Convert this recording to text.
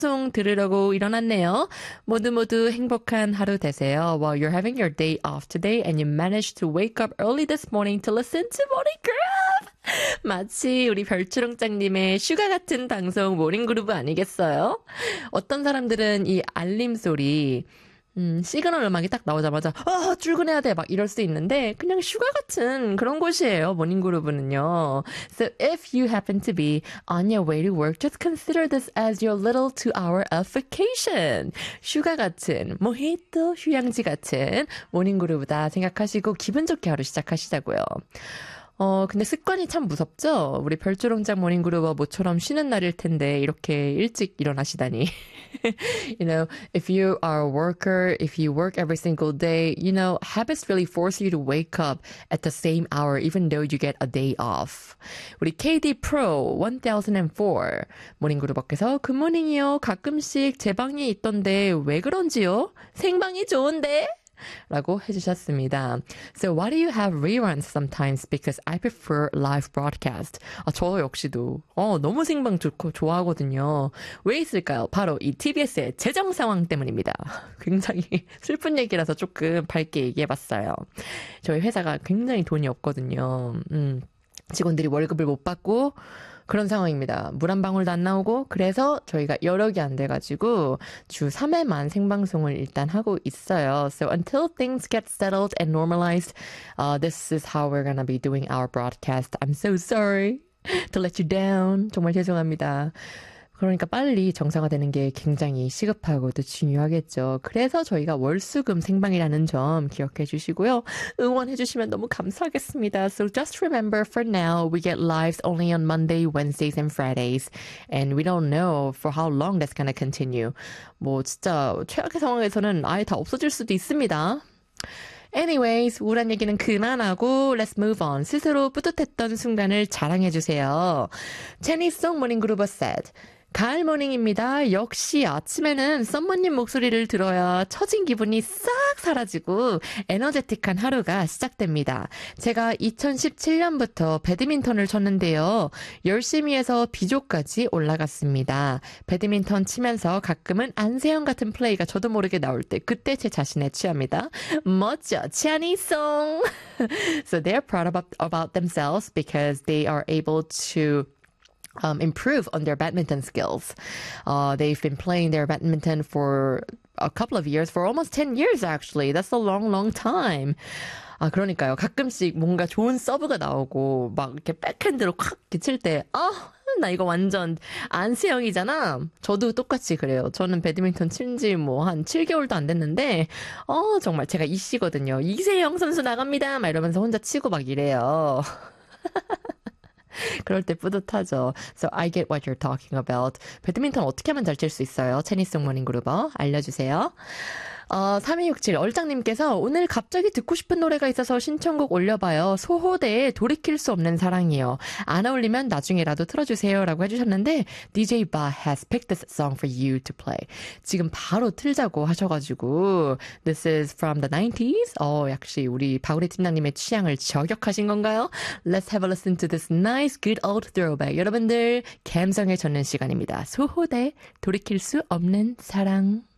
방송 들으려고 일어났네요. 모두 행복한 하루 되세요. Well, you're having your day off today and you managed to wake up early this morning to listen to Morning Groove. 마치 우리 별주렁짱님의 슈가 같은 방송 모닝그루브 아니겠어요? 어떤 사람들은 이 알림 소리 시그널 음악이 딱 나오자마자 출근해야 돼 막 이럴 수 있는데 그냥 슈가 같은 그런 곳이에요. 모닝그루브는요. So if you happen to be on your way to work, just consider this as your little 2-hour of vacation. 슈가 같은 모히또 휴양지 같은 모닝그루브다 생각하시고 기분 좋게 하루 시작하시자고요. 근데 습관이 참 무섭죠? 우리 별주렁장 모닝그루버 모처럼 쉬는 날일 텐데 이렇게 일찍 일어나시다니. You know, if you are a worker, if you work every single day, you know, habits really force you to wake up at the same hour even though you get a day off. 우리 KD Pro 1004 모닝그루버께서 굿모닝이요. 가끔씩 제 방이 있던데 왜 그런지요? 생방이 좋은데? 라고 해주셨습니다. So why do you have reruns sometimes? Because I prefer live broadcast. 저 역시도 너무 생방 좋고 좋아하거든요. 왜 있을까요? 바로 이 TBS의 재정 상황 때문입니다. 굉장히 슬픈 얘기라서 조금 밝게 얘기해봤어요. 저희 회사가 굉장히 돈이 없거든요. 직원들이 월급을 못 받고 그런 상황입니다. 물 한 방울도 안 나오고 그래서 저희가 여력이 안 돼가지고 주 3회만 생방송을 일단 하고 있어요. So until things get settled and normalized, this is how we're gonna be doing our broadcast. I'm so sorry to let you down. 정말 죄송합니다. 그러니까 빨리 정상화되는 게 굉장히 시급하고 또 중요하겠죠. 그래서 저희가 월수금 생방이라는 점 기억해 주시고요. 응원해 주시면 너무 감사하겠습니다. So just remember for now, we get lives only on Monday, Wednesdays, and Fridays. And we don't know for how long that's gonna continue. 뭐 진짜 최악의 상황에서는 아예 다 없어질 수도 있습니다. Anyways, 우울한 얘기는 그만하고 let's move on. 스스로 뿌듯했던 순간을 자랑해주세요. 체니송 모닝그루버 said, 가을 모닝입니다. 역시 아침에는 썸머님 목소리를 들어야 처진 기분이 싹 사라지고 에너제틱한 하루가 시작됩니다. 제가 2017년부터 배드민턴을 쳤는데요. 열심히 해서 비조까지 올라갔습니다. 배드민턴 치면서 가끔은 안세영 같은 플레이가 저도 모르게 나올 때 그때 제 자신에 취합니다. 멋져, 치아니송! So they're proud about themselves because they are able to improve on their badminton skills. They've been playing their badminton for a couple of years, for almost 10 years actually. That's a long, long time. 그러니까요. 가끔씩 뭔가 좋은 서브가 나오고 막 이렇게 백핸드로 콱 칠 때 나 이거 완전 안세영이잖아. 저도 똑같이 그래요. 저는 배드민턴 친지 뭐 한 7개월도 안 됐는데 정말 제가 이씨거든요. 이세영 선수 나갑니다. 막 이러면서 혼자 치고 막 이래요. 그럴 때 뿌듯하죠. So I get what you're talking about. 배드민턴 어떻게 하면 잘 칠 수 있어요? 체니송 모닝그루버 알려주세요. 3267 얼짱님께서 오늘 갑자기 듣고 싶은 노래가 있어서 신청곡 올려봐요. 소호대의 돌이킬 수 없는 사랑이요. 안 어울리면 나중에라도 틀어주세요 라고 해주셨는데 DJ Ba has picked this song for you to play. 지금 바로 틀자고 하셔가지고 This is from the 90s. 역시 우리 바구리 팀장님의 취향을 저격하신 건가요? Let's have a listen to this nice good old throwback. 여러분들 감성에 젖는 시간입니다. 소호대 돌이킬 수 없는 사랑.